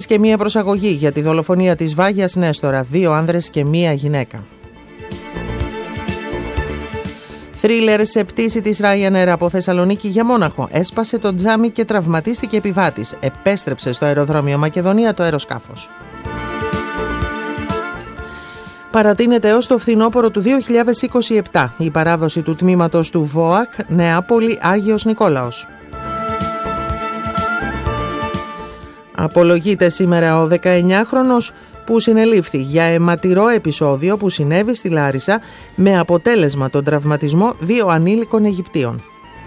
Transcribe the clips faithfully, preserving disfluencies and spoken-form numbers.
και μία προσαγωγή για τη δολοφονία της Βάγιας Νέστορα, δύο άνδρες και μία γυναίκα. Θρίλερ σε πτήση της Ryanair από Θεσσαλονίκη για Μόναχο. Έσπασε το τζάμι και τραυματίστηκε επιβάτης. Επέστρεψε στο αεροδρόμιο Μακεδονία το αεροσκάφος. Παρατείνεται έως το φθινόπωρο του δύο χιλιάδες είκοσι επτά η παράδοση του τμήματος του ΒΟΑΚ Νεάπολη Άγιος Νικόλαος. Απολογείται σήμερα ο δεκαεννιάχρονος που συνελήφθη για αιματηρό επεισόδιο που συνέβη στη Λάρισα με αποτέλεσμα τον τραυματισμό δύο ανήλικων Αιγυπτίων.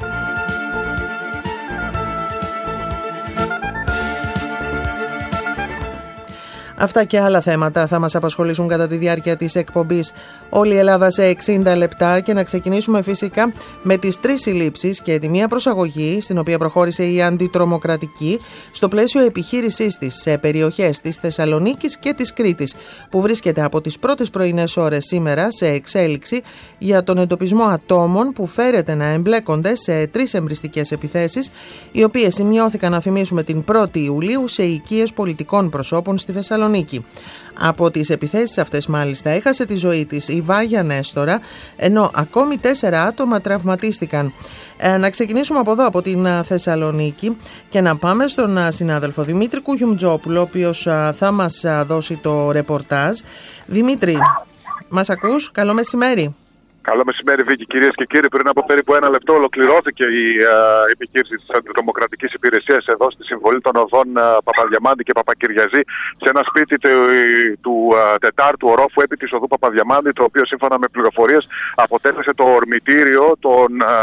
Αυτά και άλλα θέματα θα μας απασχολήσουν κατά τη διάρκεια της εκπομπής Όλη η Ελλάδα σε εξήντα λεπτά και να ξεκινήσουμε φυσικά με τις τρεις συλλήψεις και τη μία προσαγωγή στην οποία προχώρησε η αντιτρομοκρατική στο πλαίσιο επιχείρησής της σε περιοχές της Θεσσαλονίκης και της Κρήτης που βρίσκεται από τις πρώτες πρωινές ώρες σήμερα σε εξέλιξη για τον εντοπισμό ατόμων που φέρεται να εμπλέκονται σε τρεις εμπριστικές επιθέσεις οι οποίες σημειώθηκαν να θυμίσουμε την πρώτη Ιουλίου σε οικίες πολιτικών προσώπων στη Θεσσαλονίκη. Από τις επιθέσεις αυτές μάλιστα έχασε τη ζωή της η Βάγια Νέστορα, ενώ ακόμη τέσσερα άτομα τραυματίστηκαν. Ε, να ξεκινήσουμε από εδώ, από την Θεσσαλονίκη και να πάμε στον συνάδελφο Δημήτρη Κουγιουμτζόπουλο, ο οποίος θα μας δώσει το ρεπορτάζ. Δημήτρη, μας ακούς? Καλό μεσημέρι. Καλό μεσημέρι, Βίκη. Κυρίες και κύριοι, πριν από περίπου ένα λεπτό ολοκληρώθηκε η α, επιχείρηση της Αντιτρομοκρατικής Υπηρεσίας εδώ στη συμβολή των οδών α, Παπαδιαμάντη και Παπακυριαζή σε ένα σπίτι του, του α, τετάρτου ορόφου επί της οδού Παπαδιαμάντη, το οποίο σύμφωνα με πληροφορίες αποτέλεσε το ορμητήριο των α,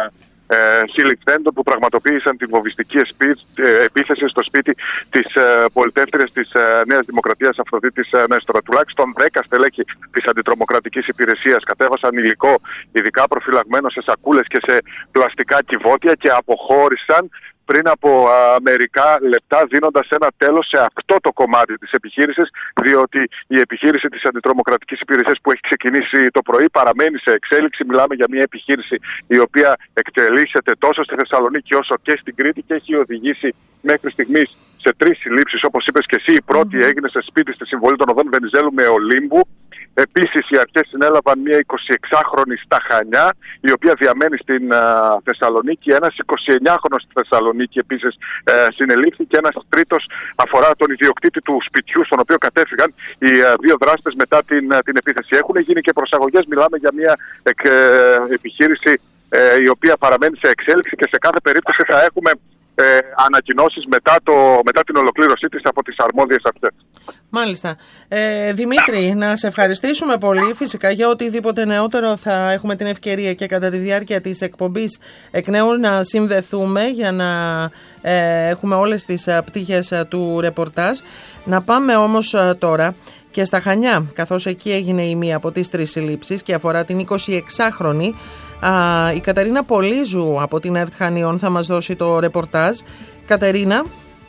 Ε, συλληφθέντων που πραγματοποίησαν την βομβιστική ε, επίθεση στο σπίτι της ε, πολιτεύτριας της ε, Νέας Δημοκρατίας Αφροδίτης ε, Νέστορα. Τουλάχιστον δέκα στελέχη της Αντιτρομοκρατικής Υπηρεσίας κατέβασαν υλικό ειδικά προφυλαγμένο σε σακούλες και σε πλαστικά κυβότια και αποχώρησαν πριν από α, μερικά λεπτά, δίνοντας ένα τέλος σε αυτό το κομμάτι της επιχείρησης, διότι η επιχείρηση της Αντιτρομοκρατικής Υπηρεσίας που έχει ξεκινήσει το πρωί παραμένει σε εξέλιξη. Μιλάμε για μια επιχείρηση η οποία εκτελήσεται τόσο στη Θεσσαλονίκη όσο και στην Κρήτη και έχει οδηγήσει μέχρι στιγμής σε τρεις συλλήψεις. Όπως είπες και εσύ, η πρώτη mm-hmm. έγινε σε σπίτι στη συμβολή των οδών Βενιζέλου με Ολύμπου. Επίσης οι αρχές συνέλαβαν μια εικοσιεξάχρονη στα Χανιά, η οποία διαμένει στην α, Θεσσαλονίκη. Ένας εικοσιεννιάχρονος στη Θεσσαλονίκη επίσης ε, συνελήφθη και ένας τρίτος αφορά τον ιδιοκτήτη του σπιτιού στον οποίο κατέφυγαν οι α, δύο δράστες μετά την, α, την επίθεση. Έχουν γίνει και προσαγωγές, μιλάμε για μια εκ, ε, επιχείρηση ε, η οποία παραμένει σε εξέλιξη και σε κάθε περίπτωση θα έχουμε Ε, ανακοινώσεις μετά, το, μετά την ολοκλήρωσή της από τις αρμόδιες αυτές. Μάλιστα. Ε, Δημήτρη, να σε ευχαριστήσουμε πολύ φυσικά για οτιδήποτε νεότερο θα έχουμε την ευκαιρία και κατά τη διάρκεια της εκπομπής εκ νέου να συνδεθούμε για να ε, έχουμε όλες τις πτυχές του ρεπορτάζ. Να πάμε όμως τώρα και στα Χανιά, καθώς εκεί έγινε η μία από τις τρεις συλλήψεις και αφορά την εικοσιεξάχρονη. Α, η Κατερίνα Πολύζου από την ΕΡΤ Χανίων θα μας δώσει το ρεπορτάζ. Κατερίνα.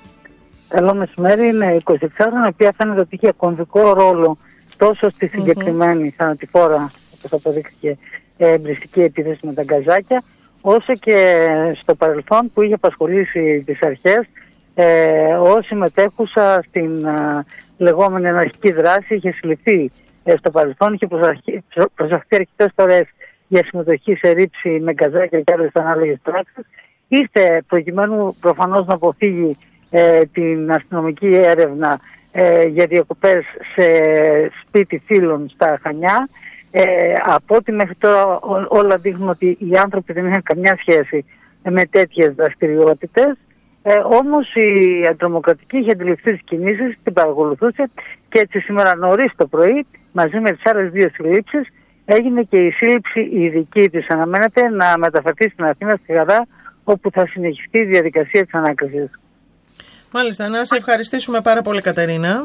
Καλό μεσημέρι. Είναι εικοσιεξάχρονη, η οποία φαίνεται ότι είχε κομβικό ρόλο τόσο στη συγκεκριμένη mm-hmm. θανατηφόρα, όπως αποδείχθηκε, εμπριστική επίθεση με τα γκαζάκια, όσο και στο παρελθόν που είχε απασχολήσει τις αρχές ε, ως συμμετέχουσα στην α, λεγόμενη αναρχική δράση. Είχε συλληφθεί ε, στο παρελθόν, είχε προσαχθεί αρκετές φορές για συμμετοχή σε ρήψη με γκαζάκια και άλλες ανάλογες πράξεις, είτε προκειμένου προφανώς να αποφύγει ε, την αστυνομική έρευνα ε, για διακοπές σε σπίτι φίλων στα Χανιά. Ε, από ό,τι μέχρι τώρα ό, όλα δείχνουν ότι οι άνθρωποι δεν είχαν καμιά σχέση με τέτοιες δραστηριότητες. Ε, όμως η Αντιτρομοκρατική είχε αντιληφθεί τις κινήσεις, την παρακολουθούσε και έτσι σήμερα νωρίς το πρωί, μαζί με τις άλλες δύο συλλήψεις, έγινε και η σύλληψη η ειδική της. Αναμένεται να μεταφερθεί στην Αθήνα, στη Γαδά, όπου θα συνεχιστεί η διαδικασία της ανάκρισης. Μάλιστα, να σε ευχαριστήσουμε πάρα πολύ, Κατερίνα.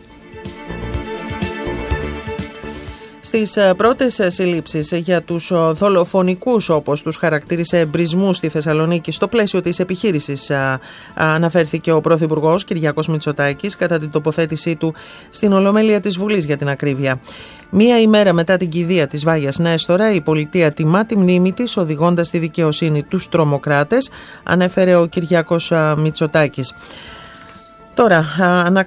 Στις πρώτες συλλήψεις για τους δολοφονικούς, όπως τους χαρακτήρισε, εμπρισμούς στη Θεσσαλονίκη στο πλαίσιο της επιχείρησης, αναφέρθηκε ο Πρωθυπουργός Κυριάκος Μητσοτάκης κατά την τοποθέτησή του στην Ολομέλεια της Βουλής, για την ακρίβεια. Μία ημέρα μετά την κηδεία της Βάγιας Νέστορα, η πολιτεία τιμά τη μνήμη της, οδηγώντας στη δικαιοσύνη τους τρομοκράτες, ανέφερε ο Κυριάκος Μητσοτάκης. Τώρα,